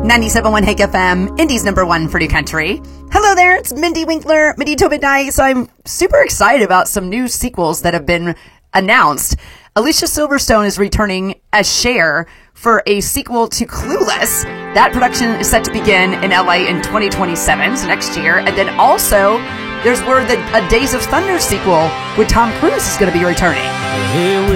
97.1 Hake FM, Indy's #1 for New Country. Hello there, it's Mindy Winkler, Mindy Tobin-Dyke. So I'm super excited about some new sequels that have been announced. Alicia Silverstone is returning as Cher for a sequel to Clueless. That production is set to begin in LA in 2027, so next year. And then also, there's word that a Days of Thunder sequel with Tom Cruise is going to be returning.